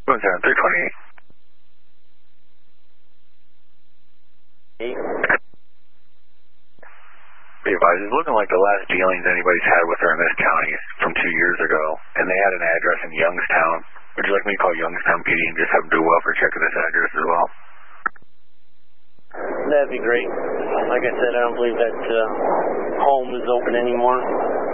328. Be advised, it's looking like the last dealings anybody's had with her in this county is from 2 years ago, and they had an address in Youngstown. Would you like me to call Youngstown PD and just have them do a welfare check of this address as well? That'd be great. Like I said, I don't believe that home is open anymore.